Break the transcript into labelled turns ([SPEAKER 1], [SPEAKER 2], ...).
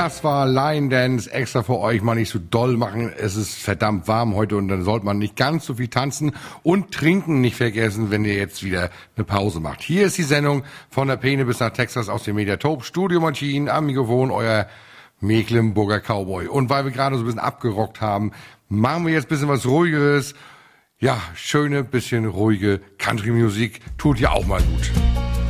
[SPEAKER 1] Das war Line Dance, extra für euch, mal nicht so doll machen. Es ist verdammt warm heute und dann sollte man nicht ganz so viel tanzen und trinken nicht vergessen, wenn ihr jetzt wieder eine Pause macht. Hier ist die Sendung von der Peene bis nach Texas aus dem Mediatop. Studio Maschinen, am Mikrofon, euer Mecklenburger Cowboy. Und weil wir gerade so ein bisschen abgerockt haben, machen wir jetzt ein bisschen was Ruhigeres. Ja, schöne, bisschen ruhige Country-Musik tut ja auch mal gut.